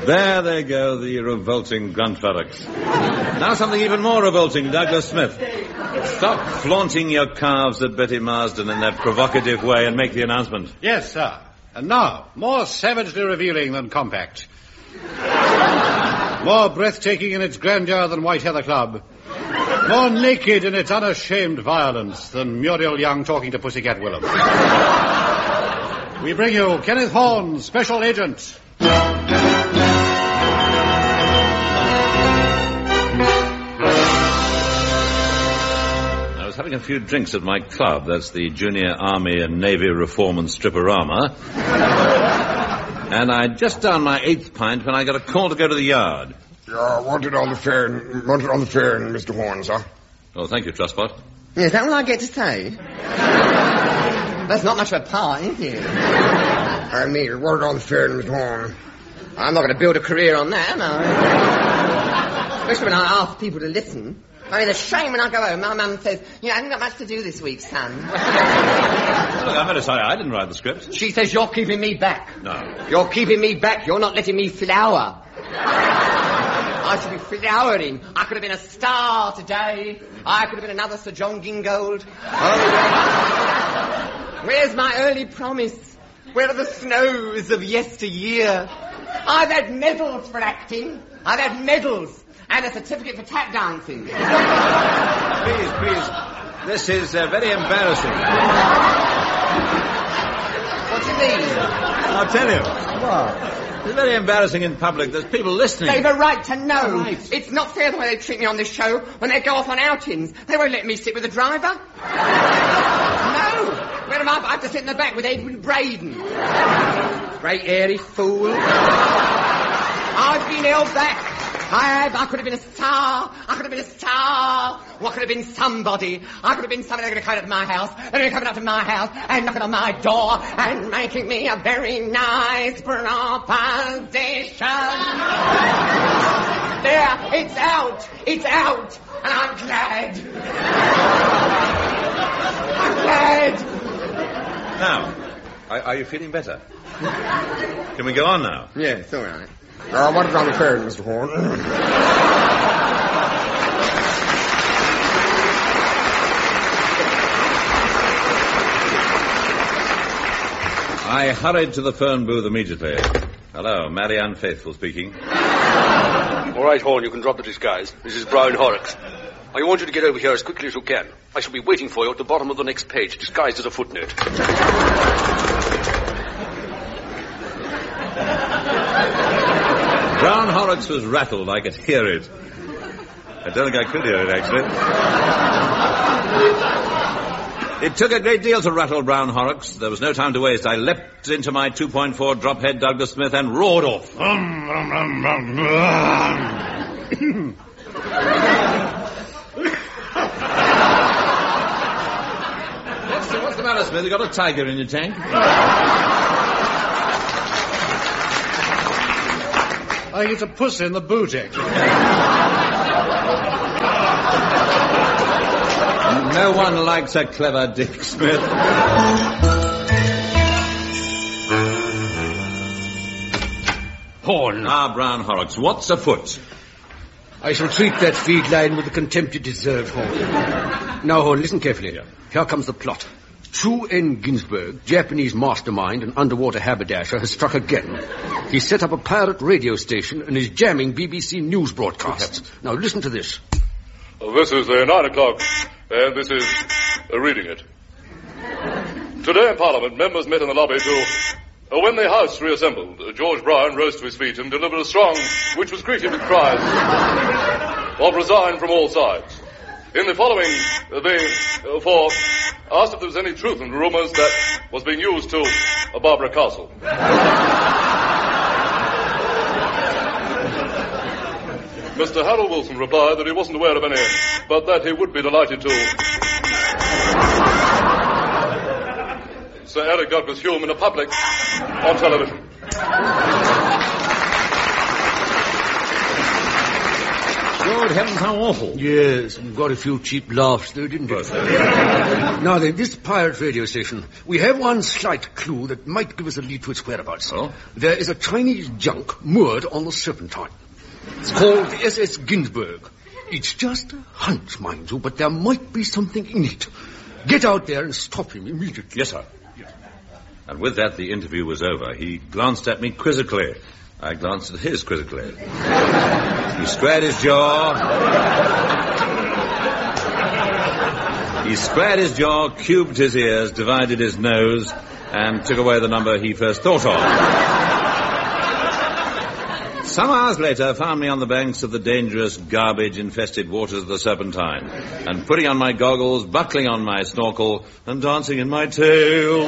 There they go, the revolting Gruntfuddocks. Now something even more revolting, Douglas Smith. Stop flaunting your calves at Betty Marsden in that provocative way and make the announcement. Yes, sir. And now, more savagely revealing than compact. More breathtaking in its grandeur than White Heather Club. More naked in its unashamed violence than Muriel Young talking to Pussycat Willem. We bring you Kenneth Horne, Special Agent. I was having a few drinks at my club. That's the Junior Army and Navy Reform and Stripperama. And I'd just down my 8th pint when I got a call to go to the yard. Yeah, wanted on the phone, Mr. Horne, sir. Oh, thank you, Trustpot. Is that all I get to say? That's not much of a part, is it? I mean, wanted on the phone, Mr. Horne. I'm not going to build a career on that, am I? Especially when I ask people to listen. I mean, the shame when I go home, my mum says, you haven't got much to do this week, son. Look, I'm very sorry, I didn't write the script. She says you're keeping me back. No. You're keeping me back. You're not letting me flower. I should be flowering. I could have been a star today. I could have been another Sir John Gingold. Oh, where's my early promise? Where are the snows of yesteryear? I've had medals for acting. I've had medals. And a certificate for tap dancing. Please. This is very embarrassing. What do you mean? I'll tell you. What? It's very embarrassing in public. There's people listening. They've a right to know. Right. It's not fair the way they treat me on this show when they go off on outings. They won't let me sit with the driver. No. Where am I? I have to sit in the back with Edwin Braden. Great airy fool. I've been held back. I could have been a star. I could have been a star. Or I could have been somebody. I could have been somebody. They're going to come up to my house. They're going to come up to my house and knocking on my door and making me a very nice proposition. There, it's out. It's out. And I'm glad. I'm glad. Now, are you feeling better? Can we go on now? Yeah, it's all right. I wanted on the phone, Mr. Horne. I hurried to the phone booth immediately. Hello, Marianne Faithful speaking. All right, Horne, you can drop the disguise. This is Brown Horrocks. I want you to get over here as quickly as you can. I shall be waiting for you at the bottom of the next page, disguised as a footnote. Brown Horrocks was rattled. I could hear it. I don't think I could hear it, actually. It took a great deal to rattle Brown Horrocks. There was no time to waste. I leapt into my 2.4 drop-head Douglas Smith and roared off. What's the matter, Smith? You got a tiger in your tank? I think it's a puss in the boot, actually. No one likes a clever Dick Smith. Horne. Ah, Brown Horrocks, what's afoot? I shall treat that feed line with the contempt you deserve, Horne. Now, Horne, listen carefully. Yeah. Here comes the plot. Chu N. Ginsberg, Japanese mastermind and underwater haberdasher, has struck again. He set up a pirate radio station and is jamming BBC news broadcasts. Now, listen to this. This is 9 o'clock, and this is reading it. Today in Parliament, members met in the lobby to... when the House reassembled, George Brown rose to his feet and delivered a strong, which was greeted with cries of resign from all sides. In the following, they asked if there was any truth in the rumours that was being used to Barbara Castle. Mr. Harold Wilson replied that he wasn't aware of any, but that he would be delighted to. Sir Eric Douglas Hume in a public on television. Good heavens, how awful. Yes, we got a few cheap laughs, though, didn't we? Now then, this pirate radio station, we have one slight clue that might give us a lead to its whereabouts. Oh? There is a Chinese junk moored on the Serpentine. It's called the SS Ginsburg. It's just a hunch, mind you, but there might be something in it. Get out there and stop him immediately. Yes, sir. And with that, the interview was over. He glanced at me quizzically. I glanced at his quizzically. He squared his jaw. He squared his jaw, cubed his ears, divided his nose, and took away the number he first thought of. Some hours later, found me on the banks of the dangerous, garbage-infested waters of the Serpentine, and putting on my goggles, buckling on my snorkel, and dancing in my tail.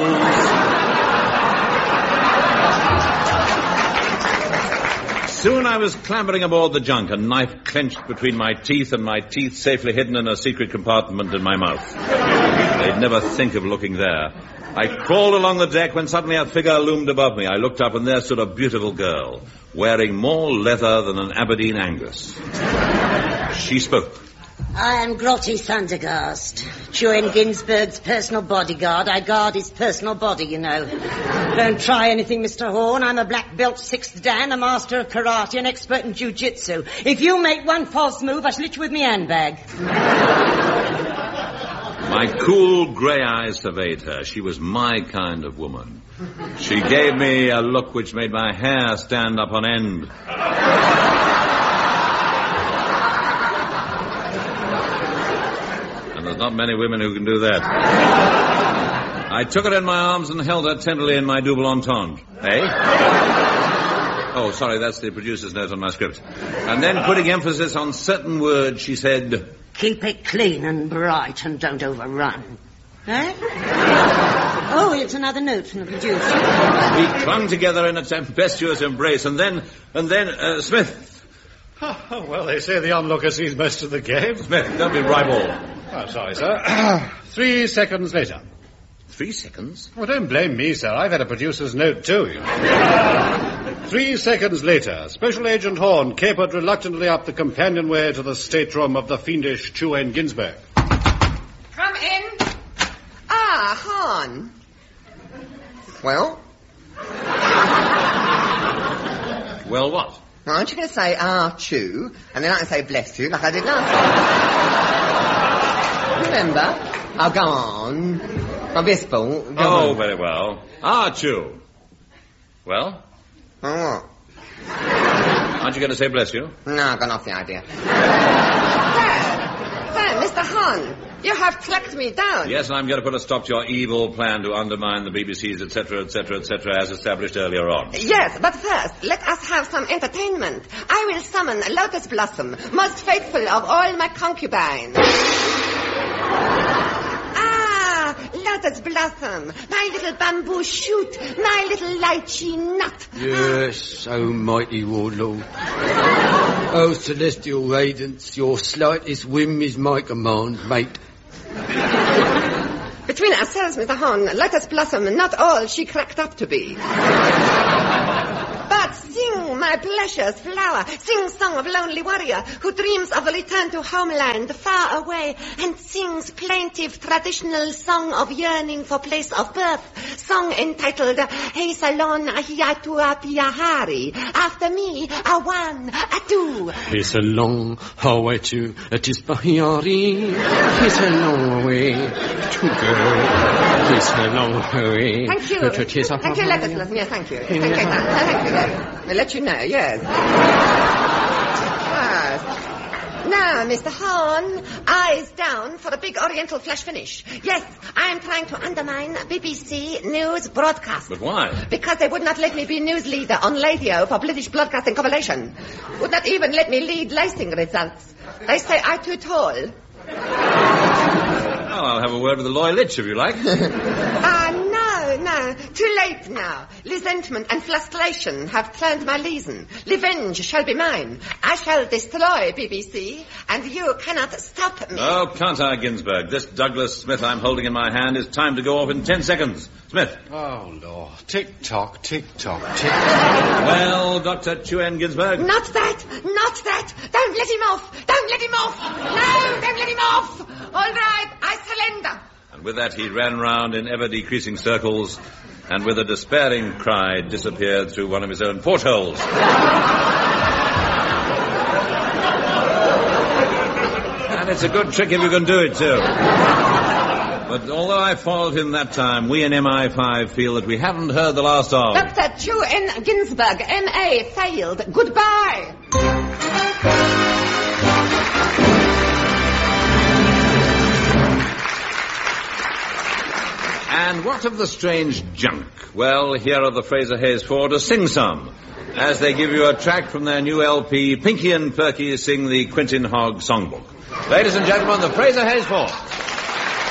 Soon I was clambering aboard the junk, a knife clenched between my teeth and my teeth safely hidden in a secret compartment in my mouth. They'd never think of looking there. I crawled along the deck when suddenly a figure loomed above me. I looked up and there stood a beautiful girl, wearing more leather than an Aberdeen Angus. She spoke. I am Grotty Thundergast, Chewin Ginsburg's personal bodyguard. I guard his personal body, you know. Don't try anything, Mr. Horn. I'm a black belt 6th Dan, a master of karate, an expert in jiu-jitsu. If you make one false move, I shall hit you with me handbag. My cool grey eyes surveyed her. She was my kind of woman. She gave me a look which made my hair stand up on end. And there's not many women who can do that. I took her in my arms and held her tenderly in my double entendre. Eh? Oh, sorry, that's the producer's note on my script. And then, putting emphasis on certain words, she said... Keep it clean and bright and don't overrun. Eh? Oh, it's another note from the producer. We clung together in a tempestuous embrace, and then, Smith... Oh, well, they say the onlooker sees most of the game. Smith, don't be ribald. Oh, sorry, sir. 3 seconds later. 3 seconds? Well, don't blame me, sir. I've had a producer's note, too. 3 seconds later, Special Agent Horn capered reluctantly up the companionway to the stateroom of the fiendish Chewin Ginsburg. Come in. Ah, Horn. Well? Well, what? Aren't you going to say, chew, and then I can say bless you, like I did last time? Remember? Oh, go on. Obispo. Oh, very well. Chew. Well? Oh, what? Aren't you going to say bless you? No, I've gone off the idea. There, Mr. Hahn, you have tracked me down. Yes, and I'm going to put a stop to your evil plan to undermine the BBC's etc., as established earlier on. Yes, but first, let us have some entertainment. I will summon Lotus Blossom, most faithful of all my concubines. Lotus Blossom, my little bamboo shoot, my little lychee nut. Yes, oh mighty warlord. Oh, celestial radiance, your slightest whim is my command, mate. Between ourselves, Mr. Horn, Lotus Blossom, not all she cracked up to be. But sing, my precious flower, sing song of lonely warrior who dreams of a return to homeland far away and sings plaintive traditional song of yearning for place of birth, song entitled Hey Salon Hiatua Piahari. After me, a 1, a 2. It's a long way to Tispahari. It's a long way to go. It's a long way. Thank you. Thank you, Lotus Blossom. Yeah, thank you. Thank you. I'll let you know, yes. Now, Mr. Horn, eyes down for a big oriental flash finish. Yes, I am trying to undermine BBC news broadcast. But why? Because they would not let me be news leader on radio for British Broadcasting Corporation. Would not even let me lead lacing results. They say I'm too tall. Well, I'll have a word with the lawyer Litch, if you like. No. Too late now. Resentment and frustration have turned my reason. Revenge shall be mine. I shall destroy BBC, and you cannot stop me. Oh, can't I, Ginsberg? This Douglas Smith I'm holding in my hand is timed to go off in 10 seconds. Smith. Oh, Lord. Tick-tock, tick-tock, tick-tock. Well, Dr. Chuen Ginsberg? Not that! Not that! Don't let him off! Don't let him off! No, don't let him off! All right, I surrender. And with that, he ran round in ever-decreasing circles and with a despairing cry disappeared through one of his own portholes. And it's a good trick if you can do it, too. But although I followed him that time, we in MI5 feel that we haven't heard the last of. Dr. Chuen Ginsberg, M.A., failed. Goodbye. And what of the strange junk? Well, here are the Fraser Hayes Four to sing some, as they give you a track from their new LP, Pinky and Perky Sing the Quentin Hogg Songbook. Ladies and gentlemen, the Fraser Hayes Four.